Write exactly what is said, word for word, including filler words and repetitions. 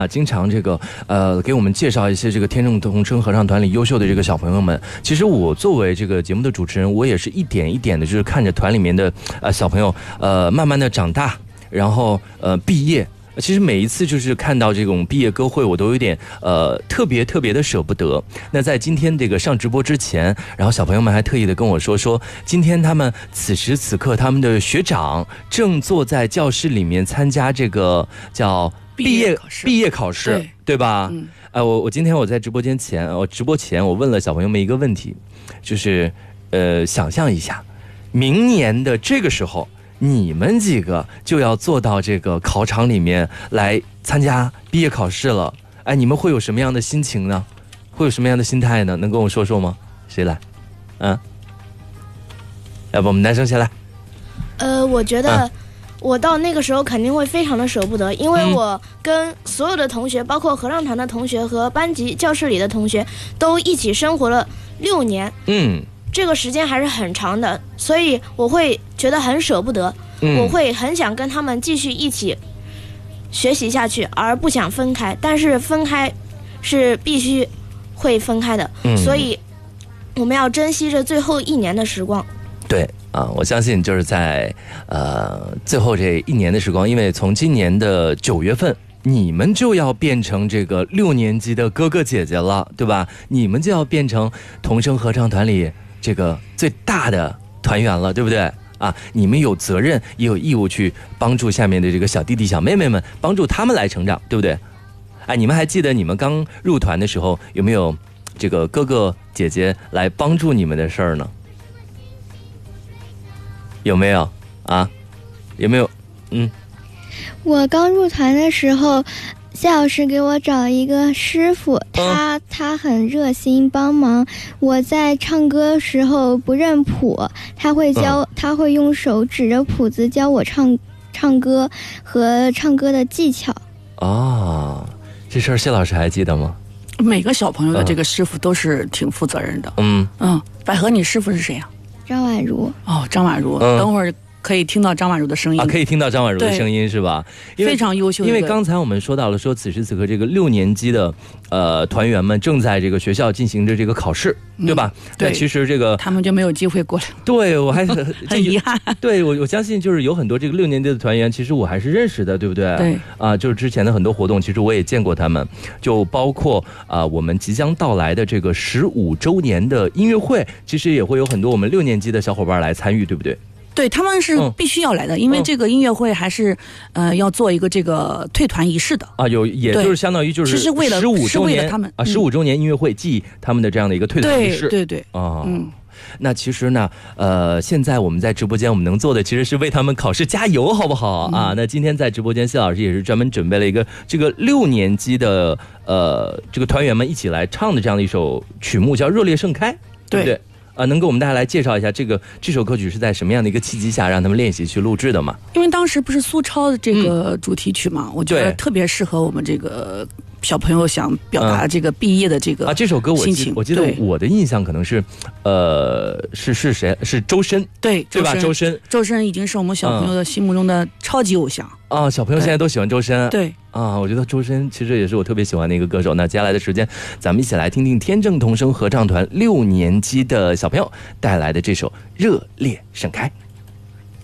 啊，经常这个呃给我们介绍一些这个天正童声合唱团里优秀的这个小朋友们。其实我作为这个节目的主持人，我也是一点一点的，就是看着团里面的呃小朋友呃慢慢的长大，然后呃毕业。其实每一次就是看到这种毕业歌会，我都有点呃特别特别的舍不得。那在今天这个上直播之前，然后小朋友们还特意的跟我说说，今天他们此时此刻他们的学长正坐在教室里面参加这个叫毕业毕业考试，对, 对吧？嗯，呃，我我今天我在直播间前，我直播前我问了小朋友们一个问题，就是呃，想象一下，明年的这个时候，你们几个就要坐到这个考场里面来参加毕业考试了，哎，你们会有什么样的心情呢？会有什么样的心态呢？能跟我说说吗？谁来？嗯，要不我们男生先来。 呃，我觉得。嗯，我到那个时候肯定会非常的舍不得，因为我跟所有的同学，包括合唱团的同学和班级教室里的同学都一起生活了六年，嗯，这个时间还是很长的，所以我会觉得很舍不得，嗯，我会很想跟他们继续一起学习下去，而不想分开，但是分开是必须会分开的，嗯，所以我们要珍惜这最后一年的时光。 对啊，我相信就是在呃最后这一年的时光，因为从今年的九月份，你们就要变成这个六年级的哥哥姐姐了，对吧？你们就要变成童声合唱团里这个最大的团员了，对不对？啊，你们有责任也有义务去帮助下面的这个小弟弟小妹妹们，帮助他们来成长，对不对？哎，你们还记得你们刚入团的时候有没有这个哥哥姐姐来帮助你们的事儿呢？有没有啊？有没有？嗯， 我刚入团的时候，谢老师给我找了一个师傅，他、嗯、他很热心帮忙。我在唱歌时候不认谱，他会教、嗯，他会用手指着谱子教我唱唱歌和唱歌的技巧。 哦，这事儿谢老师还记得吗？ 每个小朋友的这个师傅都是挺负责任的。嗯嗯，百合，你师傅是谁呀、啊？ 张婉如。 哦，张婉如、嗯、等会儿可以听到张婉如的声音、 啊、可以听到张婉如的声音是吧？ 非常优秀的。 因为刚才我们说到了说此时此刻这个六年级的呃团员们正在这个学校进行着这个考试、嗯、对吧？ 对， 其实这个他们就没有机会过来。 对，我还很遗憾。 对，我我相信就是有很多这个六年级的团员其实我还是认识的，对不对？ 对啊，就是之前的很多活动其实我也见过他们，就包括啊我们即将到来的这个十五周年的音乐会，其实也会有很多我们六年级的小伙伴来参与，对不对？ 对，他们是必须要来的、嗯、因为这个音乐会还是呃要做一个这个退团仪式的啊，有也就是相当于就是十五周年他们啊十五周年音乐会暨他们的这样的一个退团仪式。 对对对啊，嗯，那其实呢呃现在我们在直播间我们能做的其实是为他们考试加油，好不好、嗯、啊？那今天在直播间谢老师也是专门准备了一个这个六年级的呃这个团员们一起来唱的这样的一首曲目，叫《热烈盛开》，对不对？呃，能给我们大家来介绍一下这个这首歌曲是在什么样的一个契机下让他们练习去录制的吗？ 因为当时不是苏超的这个主题曲嘛、嗯、我觉得特别适合我们这个小朋友想表达这个毕业的这个、嗯、 啊，这首歌我记得我记得我的印象可能是呃是是谁是周深， 对对吧？周深周深已经是我们小朋友的心目中的超级偶像、 嗯、啊，小朋友现在都喜欢周深。 对啊，我觉得周深其实也是我特别喜欢的一个歌手。那接下来的时间咱们一起来听听天正童声合唱团六年级的小朋友带来的这首《热烈盛开》。